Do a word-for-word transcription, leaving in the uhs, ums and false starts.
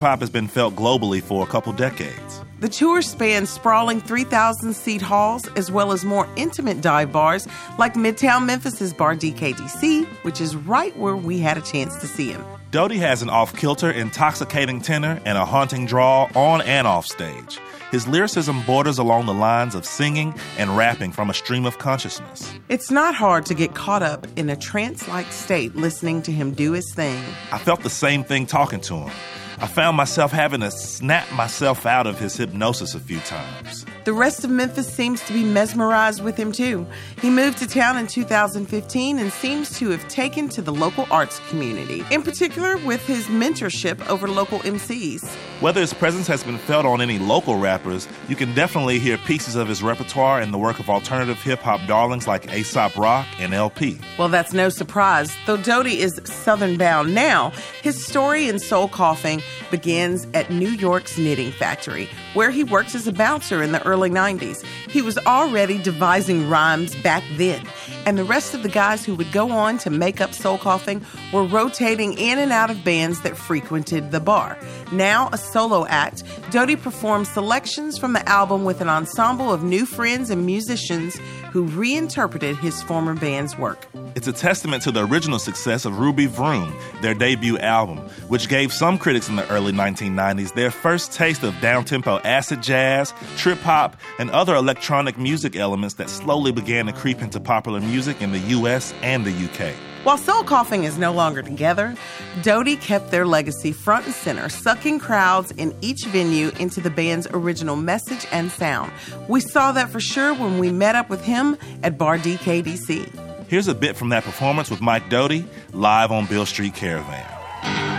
hip-hop has been felt globally for a couple decades. The tour spans sprawling three thousand seat halls, as well as more intimate dive bars like Midtown Memphis's Bar D K D C, which is right where we had a chance to see him. Doty has an off-kilter, intoxicating tenor and a haunting drawl on and off stage. His lyricism borders along the lines of singing and rapping from a stream of consciousness. It's not hard to get caught up in a trance-like state listening to him do his thing. I felt the same thing talking to him. I found myself having to snap myself out of his hypnosis a few times. The rest of Memphis seems to be mesmerized with him, too. He moved to town in two thousand fifteen and seems to have taken to the local arts community, in particular with his mentorship over local M Cs. Whether his presence has been felt on any local rappers, you can definitely hear pieces of his repertoire in the work of alternative hip-hop darlings like A$AP Rock and L P. Well, that's no surprise. Though Doty is southern-bound now, his story in soul coughing begins at New York's Knitting Factory, where he worked as a bouncer in the early nineties. He was already devising rhymes back then, and the rest of the guys who would go on to make up soul coughing were rotating in and out of bands that frequented the bar. Now a solo act, Doty performs selections from the album with an ensemble of new friends and musicians who reinterpreted his former band's work. It's a testament to the original success of Ruby Vroom, their debut album, which gave some critics in the early nineteen nineties their first taste of down-tempo acid jazz, trip-hop, and other electronic music elements that slowly began to creep into popular music in the U S and the U K. While soul coughing is no longer together, Doty kept their legacy front and center, sucking crowds in each venue into the band's original message and sound. We saw that for sure when we met up with him at Bar D K D C. Here's a bit from that performance with Mike Doty, live on Beale Street Caravan.